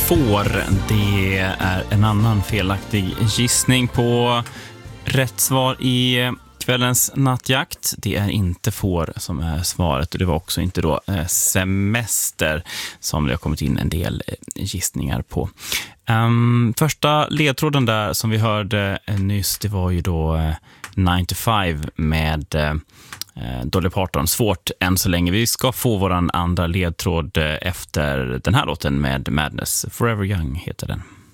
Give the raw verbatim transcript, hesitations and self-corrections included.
får. Det är en annan felaktig gissning på rätt svar i kvällens nattjakt. Det är inte får som är svaret, och det var också inte då semester som det har kommit in en del gissningar på. Um, första ledtråden där som vi hörde nyss, det var ju då nine to five med uh, Dolly Parton. Svårt än så länge. Vi ska få våran andra ledtråd efter den här låten med Madness. Forever Young heter den.